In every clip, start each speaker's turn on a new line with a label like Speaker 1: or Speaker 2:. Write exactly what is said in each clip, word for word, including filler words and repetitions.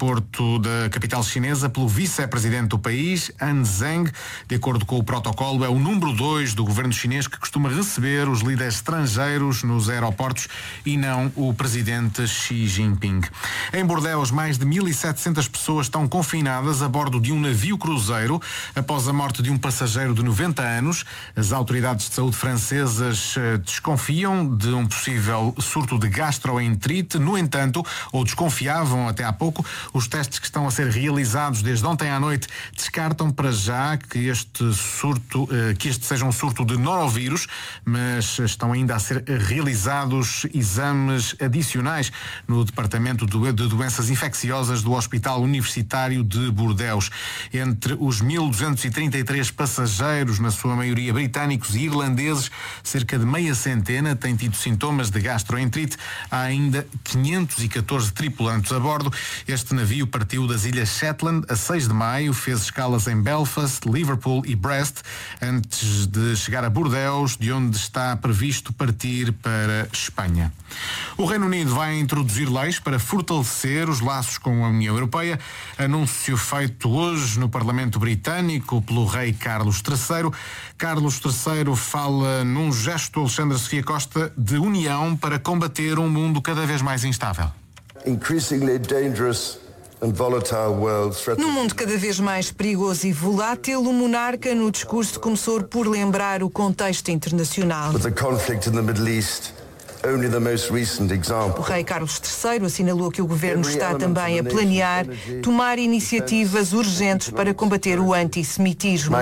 Speaker 1: aeroporto da capital chinesa pelo vice-presidente do país, Han Zheng. De acordo com o protocolo, é o número dois do governo chinês que costuma receber os líderes estrangeiros nos aeroportos e não o presidente Xi Jinping. Em Bordeaux, mais de mil e setecentas pessoas estão confinadas a bordo de um navio cruzeiro após a morte de um passageiro de noventa anos. As autoridades de saúde francesas desconfiam de um possível surto de gastroenterite. No entanto, ou desconfiavam até há pouco, os testes que estão a ser realizados desde ontem à noite descartam para já que este surto, que este seja um surto de norovírus, mas estão ainda a ser realizados exames adicionais no Departamento de Doenças Infecciosas do Hospital Universitário de Bordeaux. Entre os mil duzentos e trinta e três passageiros, na sua maioria britânicos e irlandeses, cerca de meia centena têm tido sintomas de gastroenterite. Há ainda quinhentos e catorze tripulantes a bordo. Este navio partiu das Ilhas Shetland a seis de maio, fez escalas em Belfast, Liverpool e Brest, antes de chegar a Bordeaux, de onde está previsto partir para Espanha. O Reino Unido vai introduzir leis para fortalecer os laços com a União Europeia. Anúncio feito hoje no Parlamento Britânico pelo rei Carlos terceiro. Carlos terceiro fala num gesto, Alexandra Sofia Costa, de união para combater um mundo cada vez mais instável.
Speaker 2: Increasingly dangerous.
Speaker 3: Num mundo cada vez mais perigoso e volátil, o monarca no discurso começou por lembrar o contexto internacional. O rei Carlos terceiro assinalou que o governo está também a planear tomar iniciativas urgentes para combater o antissemitismo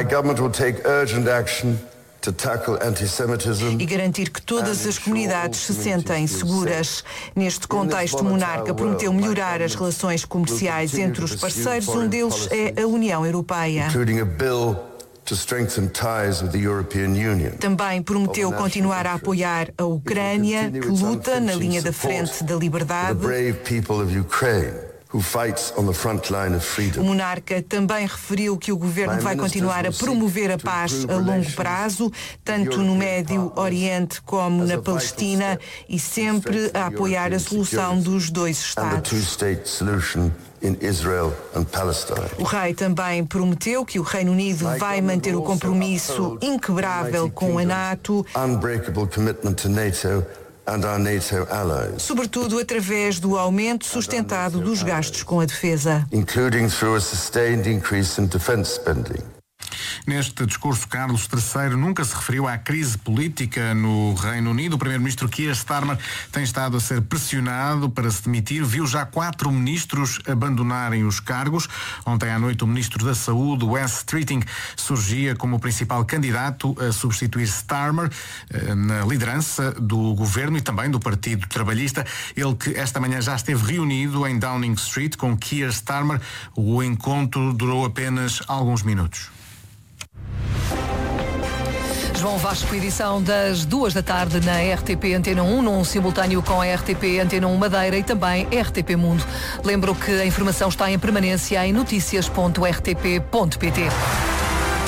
Speaker 3: e garantir que todas as comunidades se sentem seguras. Neste contexto, o monarca prometeu melhorar as relações comerciais entre os parceiros, um deles é a União Europeia. Também prometeu continuar a apoiar a Ucrânia, que luta na linha da frente da liberdade. O monarca também referiu que o governo vai continuar a promover a paz a longo prazo, tanto no Médio Oriente como na Palestina, e sempre a apoiar a solução dos dois Estados. O rei também prometeu que o Reino Unido vai manter o compromisso inquebrável com a NATO, sobretudo através do aumento sustentado dos gastos com a defesa.
Speaker 1: Neste discurso, Carlos terceiro nunca se referiu à crise política no Reino Unido. O primeiro-ministro Keir Starmer tem estado a ser pressionado para se demitir. Viu já quatro ministros abandonarem os cargos. Ontem à noite, o ministro da Saúde, Wes Streeting, surgia como o principal candidato a substituir Starmer na liderança do governo e também do Partido Trabalhista. Ele que esta manhã já esteve reunido em Downing Street com Keir Starmer. O encontro durou apenas alguns minutos.
Speaker 4: João Vasco, edição das duas da tarde na R T P Antena um, num simultâneo com a R T P Antena um Madeira e também R T P Mundo. Lembro que a informação está em permanência em noticias ponto r t p ponto p t.